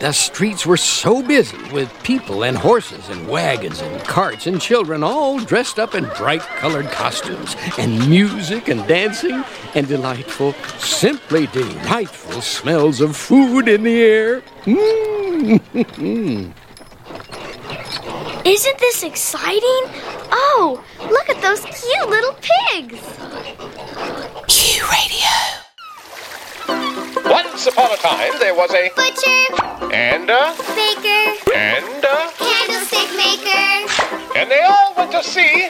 the streets were so busy with people and horses and wagons and carts and children all dressed up in bright-colored costumes and music and dancing and delightful, simply delightful smells of food in the air. Isn't this exciting? Oh, look at those cute little pigs. Q Radio. Once upon a time, there was a Butcher. and a Baker. and a, Candlestick maker. and they all went to see